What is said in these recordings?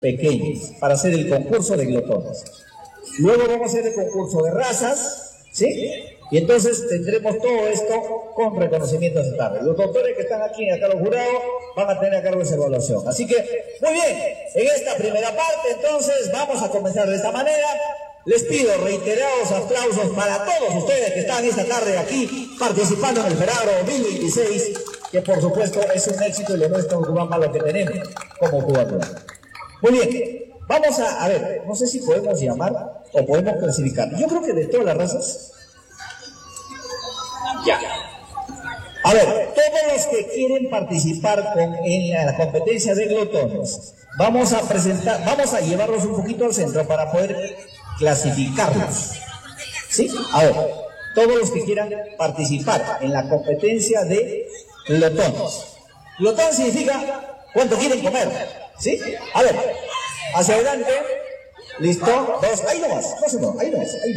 pequeños para hacer el concurso de glotones. Luego vamos a hacer el concurso de razas, ¿sí? Y entonces tendremos todo esto con reconocimiento esta tarde. Los doctores que están aquí, acá los jurados, van a tener a cargo esa evaluación. Así que, muy bien, en esta primera parte entonces vamos a comenzar de esta manera. Les pido reiterados aplausos para todos ustedes que están esta tarde aquí participando en el Feragro 2026, que por supuesto es un éxito y lo nuestro Cubamba lo que tenemos como Cuba. Muy bien, vamos a ver, no sé si podemos llamar o podemos clasificar. Yo creo que de todas las razas, ya. A ver, todos los que quieren participar en la competencia de glotones, vamos a llevarlos un poquito al centro para poder clasificarlos. ¿Sí? A ver, todos los que quieran participar en la competencia de glotones. Glotón significa cuánto quieren comer. ¿Sí? A ver, hacia adelante. ¿Listo? Dos, ahí nomás, no, ahí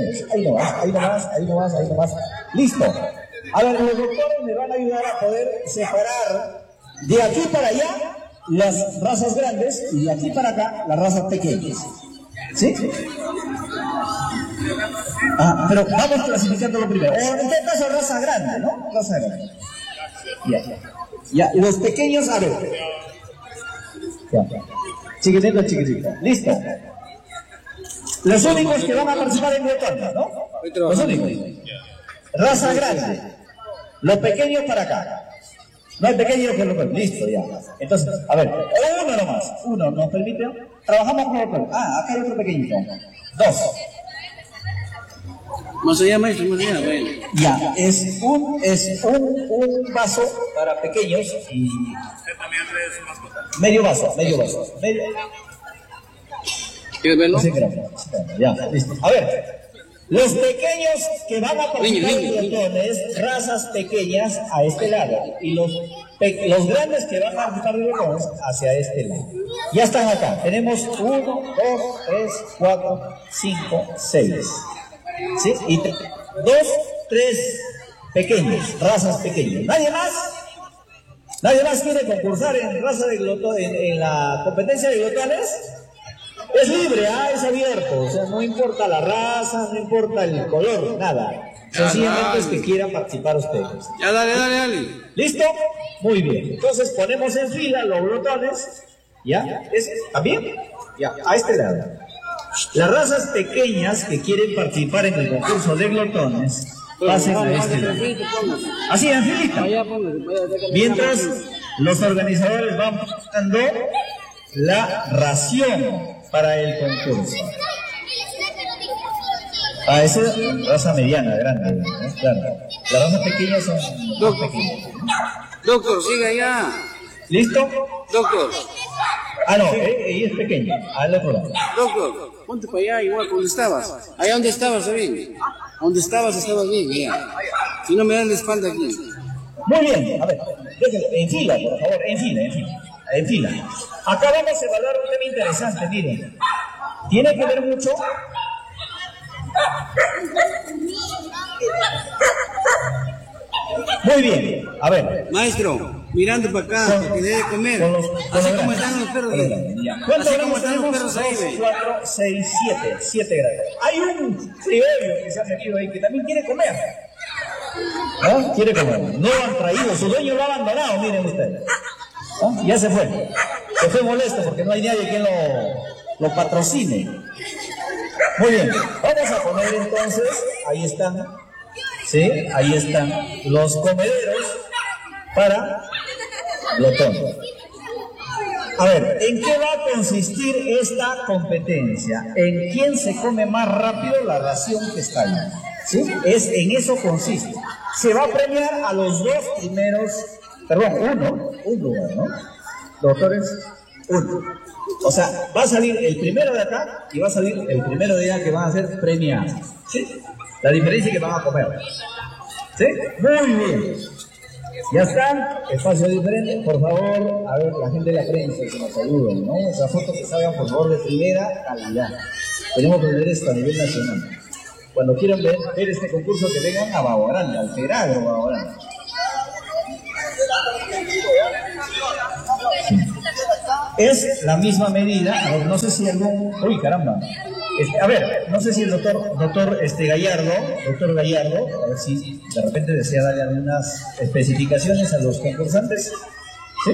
nomás. Listo. A ver, los doctores me van a ayudar a poder separar de aquí para allá las razas grandes y de aquí para acá las razas pequeñas. ¿Sí? Ah, pero vamos clasificándolo primero. En este caso raza grande, ¿no? Raza grande. Ya. Los pequeños, a ver. Ya. Chiquitito. Listo. Los únicos que van a participar en glotones, ¿no? Los únicos. Raza grande. Los pequeños para acá. No hay pequeños que lo pueden. Listo, ya. Entonces, a ver, uno nomás. Uno, ¿nos permite? Trabajamos con otro. Ah, acá hay otro pequeñito. Dos. ¿Cómo se llama eso? Bueno. Ya, es un vaso para pequeños y... Medio vaso. ¿Quieres verlo? Sí, ya, listo. A ver, los pequeños que van a participar en glotones, razas pequeñas a este lado, y los grandes que van a participar en glotones hacia este lado. Ya están acá. Tenemos 1, 2, 3, 4, 5, 6. ¿Sí? Y 2, 3 pequeños, razas pequeñas. ¿Nadie más? ¿Nadie más quiere concursar en raza de glotones, en la competencia de glotones? Es libre, es abierto, o sea, no importa la raza, no importa el color, nada. Sencillamente es que quieran participar ustedes. Ya, dale. ¿Listo? Muy bien. Entonces ponemos en fila los glotones. ¿Ya? ¿Está bien? Ya, a este lado. Las razas pequeñas que quieren participar en el concurso de glotones, pasen a este lado. Así, en filita. Mientras los organizadores van buscando la ración para el concurso. Esa es raza mediana, grande, ¿no? Claro. Las razas pequeñas son dos pequeñas. Doctor, siga ya. ¿Listo? Doctor. No, ella es pequeña. Al otro lado. Doctor, ponte para allá, igual, ¿dónde estabas? Allá donde estabas, bien. Donde estabas bien, ya. Si no me dan la espalda aquí. Muy bien, a ver, en fila, por favor, en fila. Acá vamos a evaluar un tema interesante, miren. Tiene que ver mucho. Muy bien, a ver. Maestro, mirando para acá, porque debe comer. Así como están los perros. Así como están los perros ahí. 2, 4, 6, 7 grados. Hay un criollo que se ha metido ahí que también quiere comer. ¿No? Quiere comer. No lo han traído, su dueño lo ha abandonado, miren ustedes. ¿No? Ya se fue. Se fue molesto porque no hay nadie que lo patrocine. Muy bien, vamos a poner entonces, ahí están, ¿sí? Ahí están los comederos para glotón. A ver, ¿en qué va a consistir esta competencia? ¿En quién se come más rápido la ración que está ahí? ¿Sí? En eso consiste. Se va a premiar a los dos primeros, un lugar, ¿no? Doctores, uno. O sea, va a salir el primero de acá y va a salir el primero de allá que van a ser premiados. ¿Sí? La diferencia es que van a comer. ¿Sí? Muy bien. Ya están, espacio diferente, por favor, a ver, la gente de la prensa que nos ayuden, ¿no? Esas fotos que salgan, por favor, de primera calidad. Tenemos que ver esto a nivel nacional. Cuando quieran ver este concurso, que vengan a Babo Grande, al Feragro Babo Grande. Sí. Es la misma medida. A ver, no sé si algún... Uy, caramba. A ver, no sé si el doctor Gallardo, a ver si de repente desea darle algunas especificaciones a los concursantes. ¿Sí?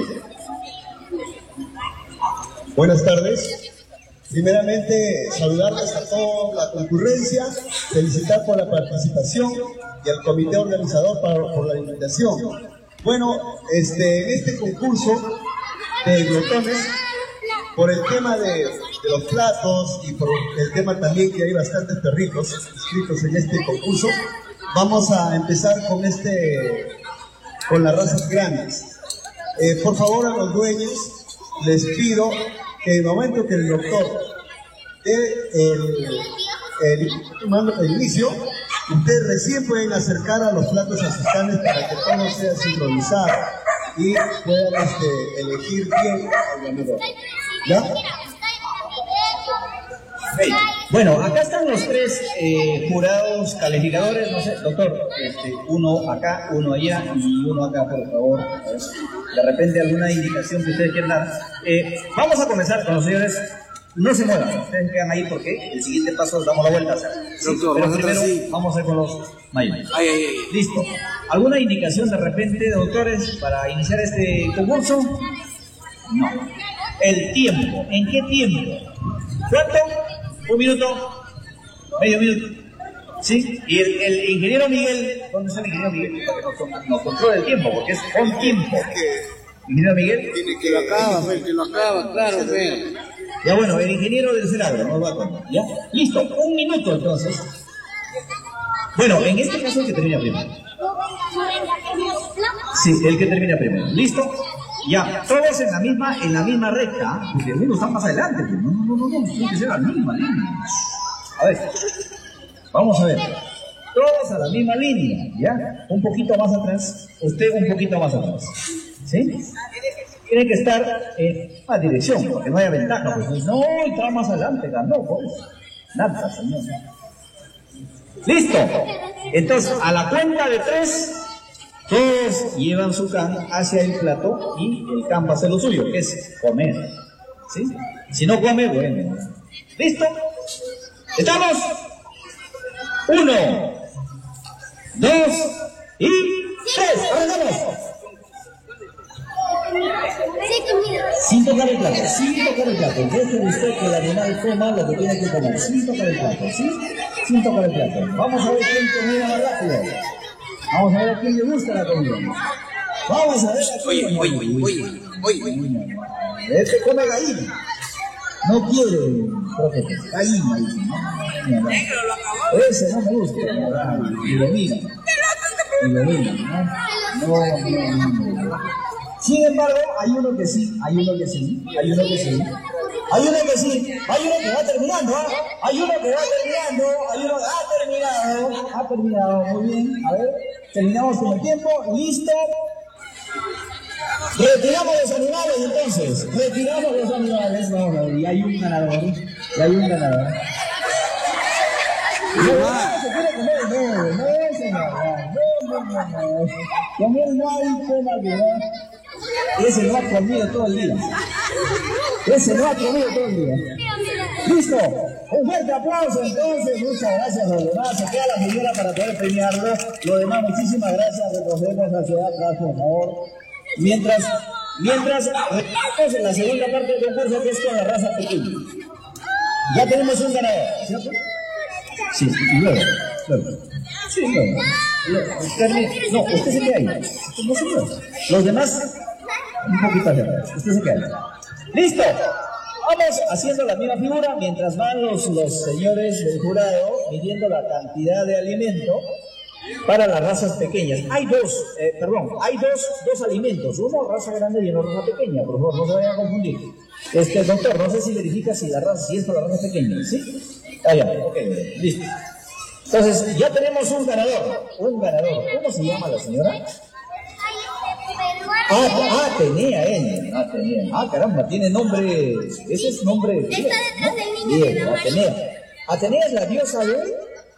Buenas tardes. Primeramente, saludarles a toda la concurrencia, felicitar por la participación y al comité organizador por la invitación. Bueno, en este concurso de glotones, por el tema de los platos y por el tema también que hay bastantes perritos inscritos en este concurso, vamos a empezar con las razas grandes. Por favor, a los dueños les pido que en el momento que el doctor dé el inicio, ustedes recién pueden acercar a los platos a sus canes para que todo sea sincronizado y puedan elegir bien al ganador. ¿Ya? Hey. Bueno, acá están los tres jurados calificadores, no sé, doctor, uno acá, uno allá y uno acá, por favor. De repente alguna indicación que ustedes quieran dar. Vamos a comenzar con los señores. No se muevan, ustedes quedan ahí porque el siguiente paso damos la vuelta. Sí, doctor, pero primero vamos a ir con los mayores. Listo. ¿Alguna indicación de repente, doctores, para iniciar este concurso? No. El tiempo. ¿En qué tiempo? ¿Cuánto? ¿Un minuto? ¿Medio minuto? ¿Sí? Y el ingeniero Miguel, ¿dónde está el ingeniero Miguel? Para que nos controle el tiempo, porque es con tiempo. Ingeniero Miguel. Que lo acaba, claro, pero. Ya bueno, el ingeniero del Ceragro nos va a contar, ¿ya? Listo, un minuto entonces. Bueno, en este caso el que termina primero. Sí, el que termina primero. ¿Listo? Ya, todos en la misma recta, porque uno está más adelante. No, tiene que ser la misma línea. A ver, vamos a ver. Todos a la misma línea, ¿ya? Un poquito más atrás, usted un poquito más atrás. ¿Sí? Tiene que estar en una dirección, porque no haya ventaja. Pues no, está más adelante, ganó, pues. Nada, señor. ¿Listo? Entonces, a la cuenta de 3, todos llevan su can hacia el plato y el can va a hacer lo suyo, que es comer. ¿Sí? Si no come, bueno. ¿Listo? ¿Estamos? 1, 2 y 3. ¡Arrancamos! Sin tocar el plato, deje usted que el animal coma lo que tiene que comer, sin tocar el plato, ¿sí? Sin tocar el plato. Vamos a ver quién comida más rápido. Vamos a ver a quién le gusta la comida. Vamos a ver a quién. Oye. Este come gallina. No quiere, profesor. Gallina. Ese no me gusta. Y lo mira. No. Sin embargo, hay uno que sí, hay uno que va terminando, ¿ah? Ha terminado, muy bien. A ver, terminamos con el tiempo, listo. Retiramos los animales entonces, vamos a ver, y hay un ganador. No. Con él no hay tema que ver. Ese no ha comido todo el día. Listo. Un fuerte aplauso entonces. Muchas gracias a los demás. Se queda la señora para poder premiarlo. Lo demás, muchísimas gracias. Recogemos hacia atrás, por favor. Mientras recogemos en la segunda parte del concurso, que es con la raza pequeña. Ya tenemos un ganador, ¿cierto? Sí, luego. Sí, luego. No, usted se queda ahí. No se mueve. Los demás, un poquito hacia atrás. Usted se queda ahí. ¡Listo! Vamos haciendo la misma figura mientras van los señores del jurado midiendo la cantidad de alimento para las razas pequeñas. Hay dos alimentos. Uno raza grande y uno raza pequeña. Por favor, no se vayan a confundir. Doctor, no sé si verifica si es para la raza pequeña, ¿sí? Ya, ok, listo. Entonces, ya tenemos un ganador. ¿Cómo se llama la señora? Atenea. Caramba, tiene nombre. Ese es nombre. Bien, Atenea. ¿Atenea es la diosa de él?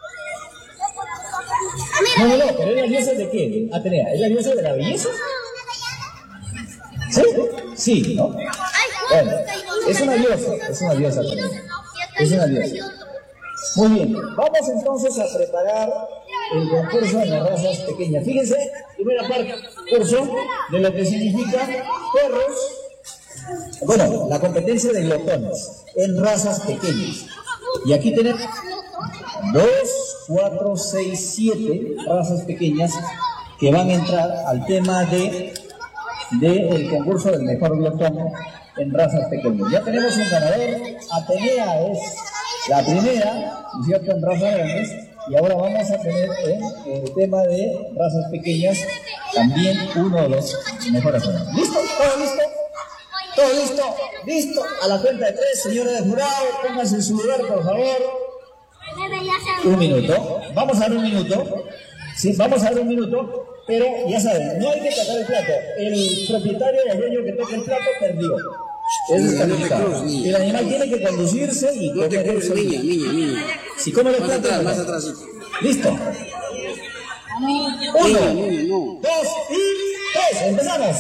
No, pero ¿es la diosa de qué? Atenea, ¿es la diosa de la belleza? ¿Sí? Sí, ¿no? Bueno, es una diosa también. Es una diosa. Muy bien, vamos entonces a preparar el concurso de las razas pequeñas. Fíjense, primera parte, curso de lo que significa perros. Bueno, la competencia de glotones en razas pequeñas. Y aquí tenemos 2, 4, 6, 7 razas pequeñas que van a entrar al tema del concurso del mejor glotón en razas pequeñas. Ya tenemos un ganador. Atenea es la primera, ¿no es cierto?, en razas grandes. Y ahora vamos a tener el tema de razas pequeñas también uno de los mejores. ¿Listo? ¿Todo listo? ¿Todo listo? ¿Listo? A la cuenta de 3, señores del jurado, pónganse en su lugar, por favor. Un minuto. Vamos a dar un minuto. Sí, vamos a dar un minuto, pero ya saben, no hay que tocar el plato. El propietario o dueño que toque el plato perdió. Es descalificado. El animal tiene que conducirse y no te cruces, niña. Si come los platos, más atrás. Listo. 1, 2 y 3. Empezamos.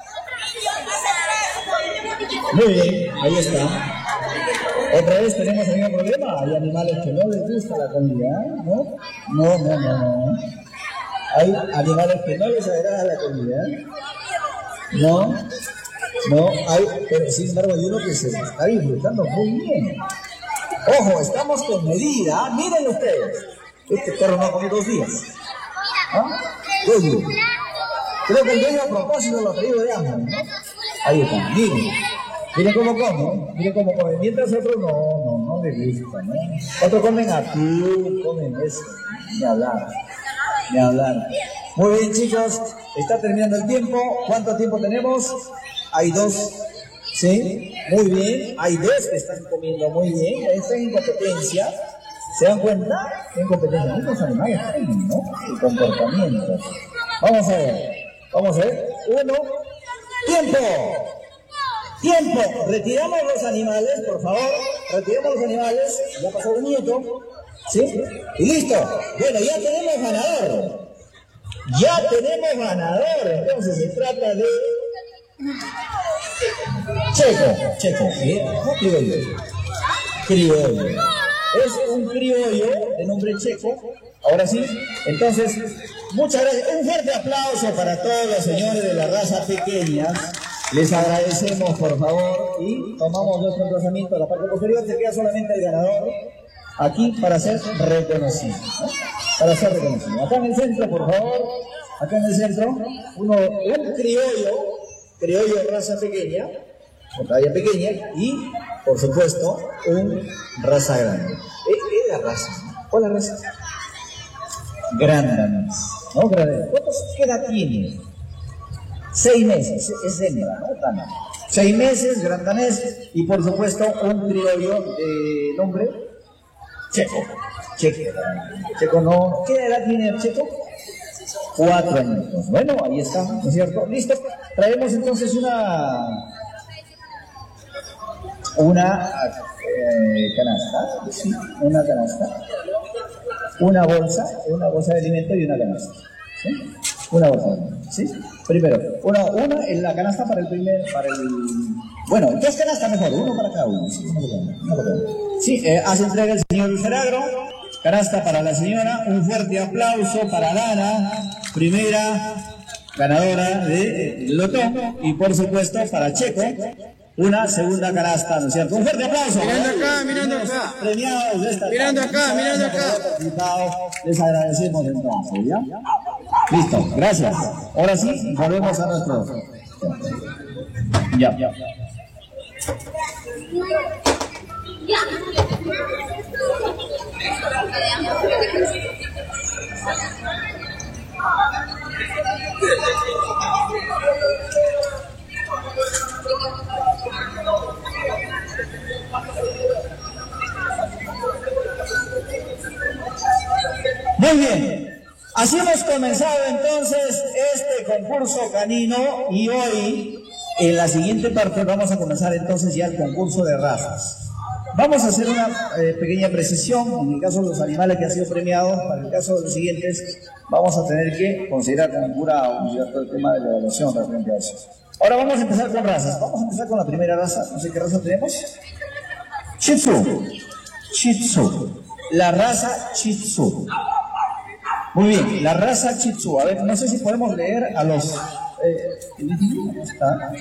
Muy bien, ahí está. Otra vez tenemos el mismo problema. Hay animales que no les gusta la comida, ¿no? No. Hay animales que no les agrada la comida. No, pero sin embargo hay uno que se está disfrutando muy bien. Ojo, estamos con medida. Miren ustedes. Este perro no ha comido 2 días. ¿Ah? 2 días. Creo que el dueño a propósito lo ha traído de hambre, ¿no? Ahí está, miren cómo come, mientras otros no les gusta, ¿no? Otros comen atún, comen eso, ni hablar. Muy bien, chicos, está terminando el tiempo. ¿Cuánto tiempo tenemos? Hay 2, ¿sí? Muy bien, hay 2 que están comiendo muy bien, están en competencia. ¿Se dan cuenta? En competencia, muchos animales tienen, ¿no? Su comportamiento. Vamos a ver. 1, ¡tiempo! Retiramos los animales, por favor. Retiramos los animales. Ya pasó 1 minuto. ¿Sí? Y listo. Bueno, ya tenemos ganador. Entonces se trata de Checo. Criollo. Es un criollo de nombre Checo. Ahora sí. Entonces, muchas gracias. Un fuerte aplauso para todos los señores de la raza pequeña. Les agradecemos, por favor, y tomamos nuestro emplazamiento a la parte posterior. Se queda solamente el ganador aquí para ser reconocido, ¿no? Para ser reconocido. Acá en el centro, por favor, un criollo raza pequeña, o talla pequeña, y, por supuesto, un raza grande. ¿Es la raza? ¿Cuál es la raza? Grandanés, ¿no? ¿Qué edad tiene? 6 meses, es hembra, ¿no? 6 meses, grandanés, y por supuesto un criollo de nombre Checo no. ¿Qué edad tiene el Checo? 4 años. Bueno, ahí está, ¿no es cierto? Listo. Traemos entonces una canasta, ¿sí? Una canasta, una bolsa de alimento y una canasta, ¿sí? Una bolsa, ¿sí? Primero, una en la canasta bueno, 2 canastas mejor, uno para cada uno, ¿sí? Uno para cada uno. Sí, hace entrega el señor Feragro, canasta para la señora, un fuerte aplauso para Dana, primera ganadora de Lotón, y por supuesto para Checo, una segunda canasta, ¿no es cierto? Un fuerte aplauso. Mirando acá. Premiados de esta mirando acá. Les agradecemos entonces, ¿ya? Listo, gracias. Ahora sí, volvemos a nuestro... Ya. Muy bien, así hemos comenzado entonces este concurso canino y hoy en la siguiente parte vamos a comenzar entonces ya el concurso de razas. Vamos a hacer una pequeña precisión en el caso de los animales que han sido premiados. Para el caso de los siguientes vamos a tener que considerar como jurado el tema de la evaluación referente a eso. Ahora vamos a empezar con razas. Vamos a empezar con la primera raza. No sé qué raza tenemos. Shih Tzu. Shih Tzu. La raza Shih Tzu. Muy bien, la raza Shih Tzu. A ver, no sé si podemos leer a los... ¿está?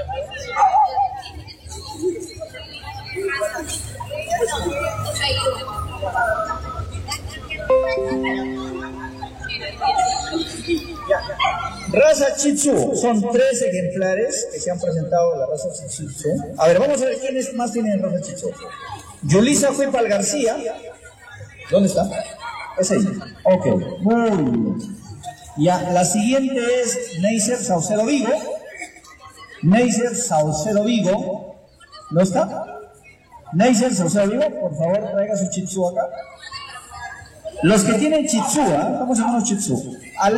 Raza Shih Tzu, son 3 ejemplares que se han presentado de la raza Shih Tzu. A ver, vamos a ver quiénes más tienen raza Shih Tzu. Yulisa Huipal García. ¿Dónde está? Es ella. Ok, muy bien. Ya, la siguiente es Neisser Saucedo Vigo. Neisser Saucedo Vigo. ¿No está? Neisser Saucedo Vigo, por favor, traiga su Shih Tzu acá. Los que tienen Shih Tzu, ¿cómo se llaman los Shih Tzu?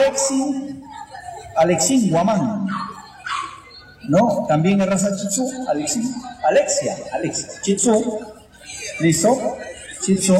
Alexín Guamán. ¿No? También es raza Shih Tzu. Alexia. Shih Tzu. ¿Listo? Shih Tzu.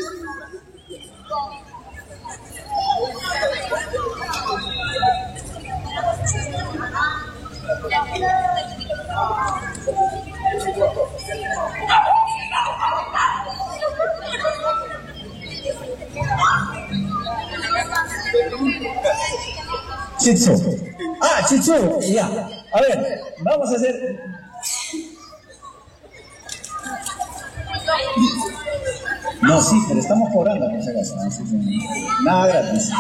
Shih Tzu. Ah, Shih Tzu, ya. A ver, vamos a hacer... No, sí, pero estamos cobrando por si acaso. Nada gratis.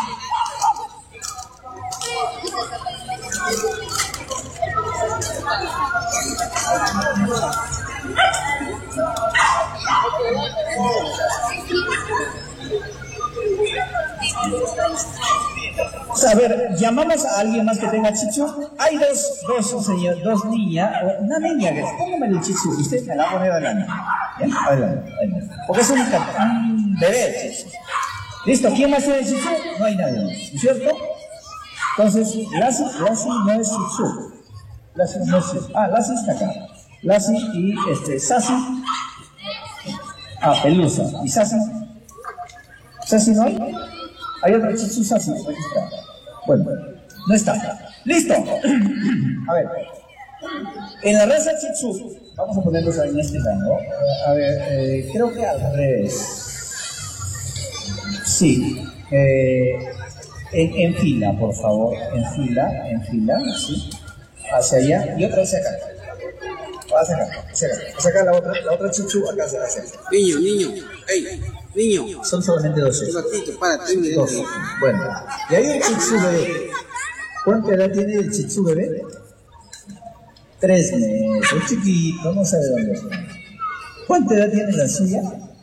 A ver, llamamos a alguien más que tenga Shih Tzu. Hay dos niñas, una niña que póngame el Shih Tzu, usted me la va a poner adelante. ¿Bien? Adelante. Porque es un bebé Shih Tzu. ¿Listo? ¿Quién más tiene Shih Tzu? No hay nadie más, ¿no es cierto? Entonces, Lassie no es Shih Tzu. Lassie no es Shih Tzu. Ah, Lassie está acá. Lassie y Sassy. Ah, Pelusa. ¿Y Sassy? ¿Sassy no hay? Hay otro Shih Tzu Sassy. Aquí está. Bueno, no está. ¡Listo! A ver. En la raza Shih Tzu, vamos a ponerlos en este rango. A ver, creo que al revés. Sí. En fila, por favor. En fila, sí. Hacia allá y otra hacia acá. Hacia acá la otra Shih Tzu, acá hacia acá. Niño. Ey. Niño. Son solamente 12. Un ratito, párate. 12. Bueno, y hay un Shih Tzu bebé. ¿Cuánta edad tiene el Shih Tzu bebé? 3 meses. Es chiquito, no sabe dónde es. ¿Cuánta edad tiene la suya?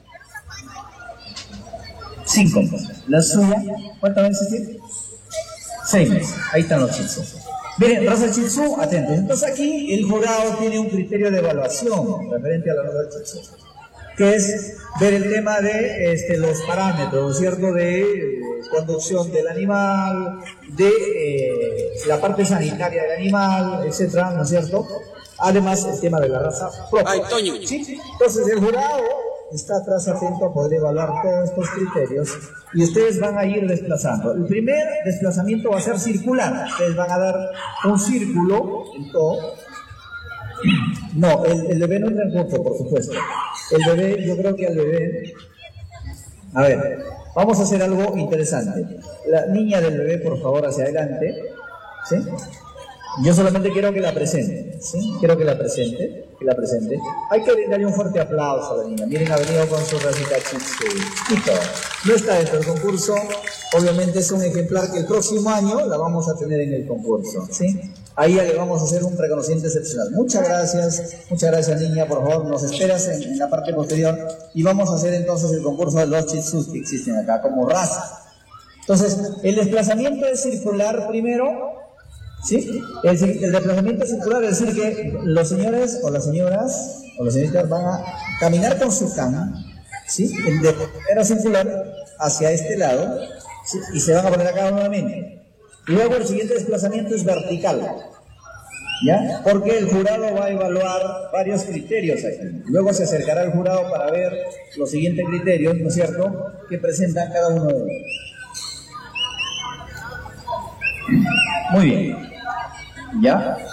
5 meses. ¿La suya? ¿Cuántas veces tiene? 6 meses. Ahí están los Shih Tzu. Miren, raza Shih Tzu, atentos. Entonces aquí el jurado tiene un criterio de evaluación referente a la raza Shih Tzu, que es ver el tema de los parámetros, ¿no es cierto?, de conducción del animal, de la parte sanitaria del animal, etcétera, ¿no es cierto? Además, el tema de la raza propia. Ay, Toño. ¿Sí? Entonces, el jurado está atrás atento a poder evaluar todos estos criterios y ustedes van a ir desplazando. El primer desplazamiento va a ser circular. Ustedes van a dar un círculo en todo. No, el bebé no entra en curso, por supuesto. El bebé, yo creo que al bebé... A ver, vamos a hacer algo interesante. La niña del bebé, por favor, hacia adelante. ¿Sí? Yo solamente quiero que la presente. ¿Sí? Quiero que la presente. Hay que brindarle un fuerte aplauso a la niña. Miren, ha venido con su racita Shih Tzu. No está dentro del concurso. Obviamente es un ejemplar que el próximo año la vamos a tener en el concurso. ¿Sí? Ahí ya le vamos a hacer un reconocimiento excepcional. Muchas gracias niña, por favor, nos esperas en la parte posterior y vamos a hacer entonces el concurso de los Shih Tzus que existen acá como raza. Entonces, el desplazamiento es circular primero, ¿sí? El desplazamiento es circular, es decir que los señores o las señoras o las señoritas van a caminar con su can, ¿sí? De manera circular hacia este lado, ¿sí? Y se van a poner acá nuevamente. Y luego el siguiente desplazamiento es vertical, ¿ya? Porque el jurado va a evaluar varios criterios aquí. Luego se acercará al jurado para ver los siguientes criterios, ¿no es cierto?, que presentan cada uno de ellos. Muy bien, ¿ya?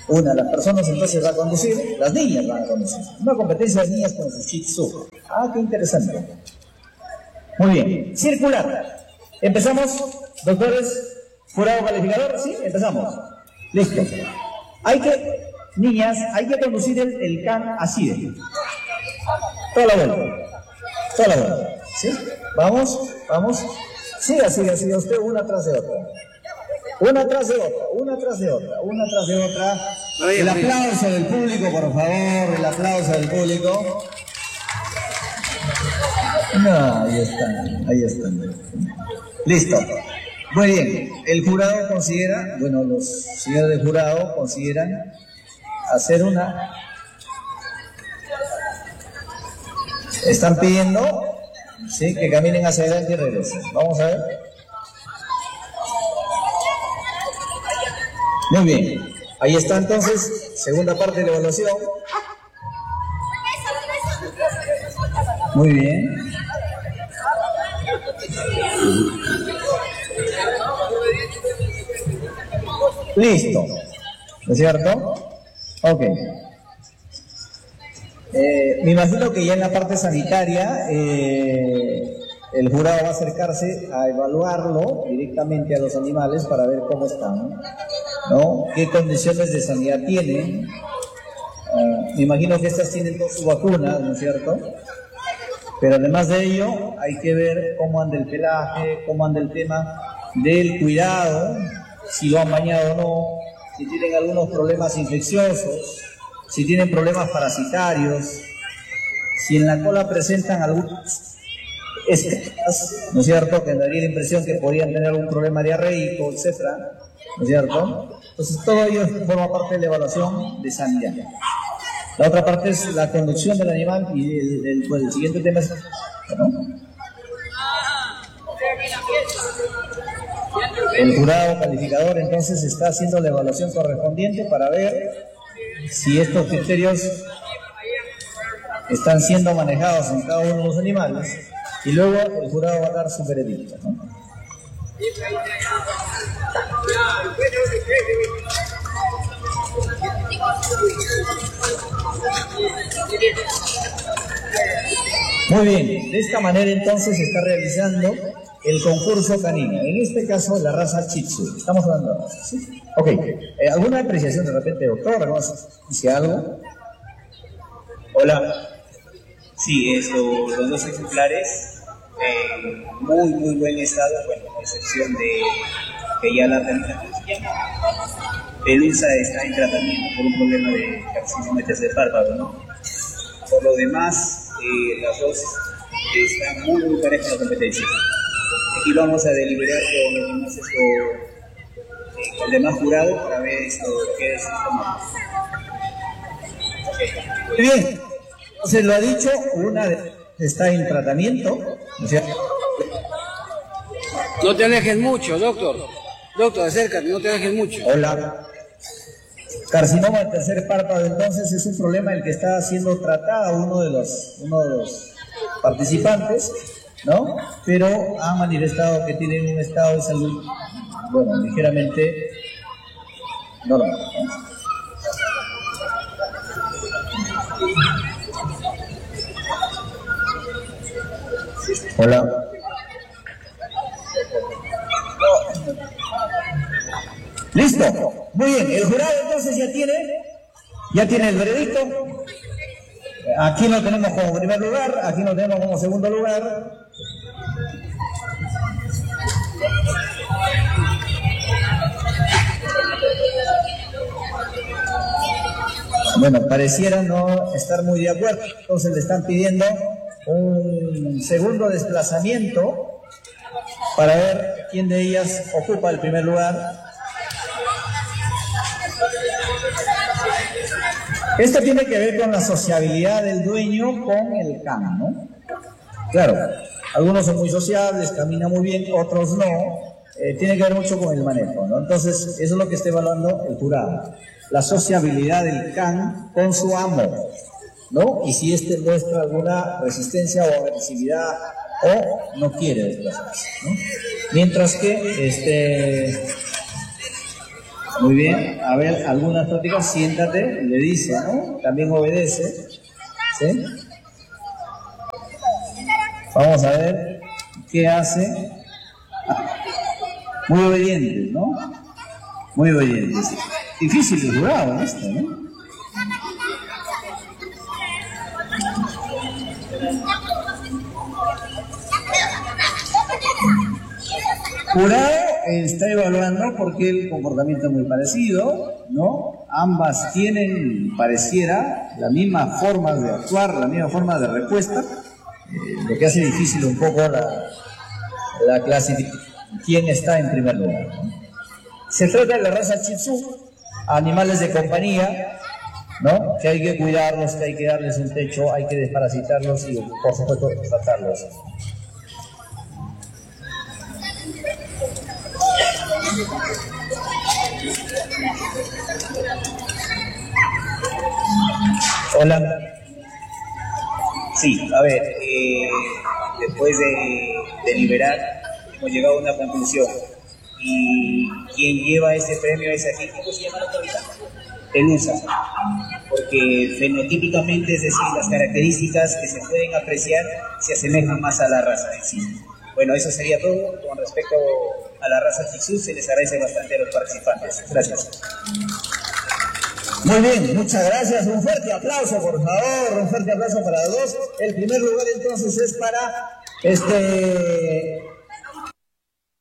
Una de las personas entonces va a conducir, las niñas van a conducir. Una competencia de niñas con su Shih Tzu. Ah, qué interesante. Muy bien. Circular. Empezamos, doctores, jurado calificador, ¿sí? Empezamos. Listo. Niñas, hay que conducir el can así de. Toda la vuelta. Toda la vuelta. ¿Sí? Vamos. Siga usted una tras de otra. Una tras de otra. El aplauso del público, por favor. El aplauso del público. No, ahí están. Listo. Muy bien. El jurado considera, los señores del jurado consideran hacer una... Están pidiendo, ¿sí?, que caminen hacia adelante y regresen. Vamos a ver. Muy bien. Ahí está entonces, segunda parte de la evaluación. Muy bien. Listo. ¿No es cierto? Ok. Me imagino que ya en la parte sanitaria el jurado va a acercarse a evaluarlo directamente a los animales para ver cómo están, ¿no? ¿Qué condiciones de sanidad tienen? Me imagino que estas tienen todas sus vacunas, ¿no es cierto? Pero además de ello, hay que ver cómo anda el pelaje, cómo anda el tema del cuidado, si lo han bañado o no, si tienen algunos problemas infecciosos, si tienen problemas parasitarios, si en la cola presentan algunas escamas, ¿no es cierto?, que daría la impresión que podrían tener algún problema diarreico, etcétera, ¿no es cierto? Entonces todo ello forma parte de la evaluación de sanidad. La otra parte es la conducción del animal y el siguiente tema es, ¿no?, el jurado calificador entonces está haciendo la evaluación correspondiente para ver si estos criterios están siendo manejados en cada uno de los animales, y luego el jurado va a dar su veredicto, ¿no? Muy bien, de esta manera entonces se está realizando el concurso canino, en este caso la raza Shih Tzu. Estamos hablando de razas, ¿sí? Ok, ¿alguna apreciación de repente, doctor? ¿No? ¿Dice algo? Hola. Sí, los dos ejemplares muy buen estado, bueno, a excepción de que ya la Pelusa está en tratamiento por un problema de carcinoma de tercer párpado, ¿no? Por lo demás, las dos están muy parejas la competencia. Aquí vamos a deliberar con el demás jurado para ver qué es esto. Muy bien, entonces lo ha dicho, una está en tratamiento, ¿no es cierto? No te alejes mucho, doctor. Doctor, acércate, no te alejes mucho. Hola. Carcinoma del tercer párpado, entonces, es un problema el que está siendo tratada uno de los participantes, ¿no? Pero ha manifestado que tiene un estado de salud, bueno, ligeramente normal, ¿no? Hola. Listo. Muy bien. El jurado entonces ya tiene el veredicto. Aquí lo tenemos como primer lugar, aquí lo tenemos como segundo lugar. Bueno, pareciera no estar muy de acuerdo, entonces le están pidiendo un segundo desplazamiento para ver quién de ellas ocupa el primer lugar. Esto tiene que ver con la sociabilidad del dueño con el can, ¿no? Claro, algunos son muy sociables, caminan muy bien, otros no. Tiene que ver mucho con el manejo, ¿no? Entonces, eso es lo que está evaluando el jurado. La sociabilidad del can con su amo, ¿no? Y si éste muestra alguna resistencia o agresividad o no quiere desplazarse, ¿no? Mientras que Muy bien, a ver, algunas prácticas, siéntate, le dice, ¿no? También obedece, ¿sí? Vamos a ver qué hace. Muy obedientes, ¿no? Muy obedientes. Difícil de jugar, ¿no? Esto, ¿no? Jurado está evaluando porque el comportamiento es muy parecido, ¿no? Ambas tienen, pareciera, la misma forma de actuar, la misma forma de respuesta, lo que hace difícil un poco la clasificación. ¿Quién está en primer lugar? ¿No? Se trata de la raza Shih Tzu, animales de compañía, ¿no? Que hay que cuidarlos, que hay que darles un techo, hay que desparasitarlos y, por supuesto, tratarlos. Hola. Sí, a ver, después de deliberar hemos llegado a una conclusión y quien lleva este premio es aquí, ¿cómo se llama la autorita? Pelusa, porque fenotípicamente, es decir, las características que se pueden apreciar se asemejan más a la raza en sí. Bueno, eso sería todo con respecto a la raza Shih Tzu. Se les agradece bastante a los participantes. Gracias. Muy bien, muchas gracias. Un fuerte aplauso, por favor. Un fuerte aplauso para los dos. El primer lugar entonces es para